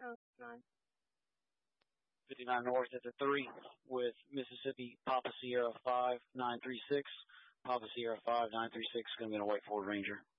9. 59 North at the 3 with Mississippi Papa Sierra 5936. Papa Sierra 5936 going to be in a White Ford Ranger.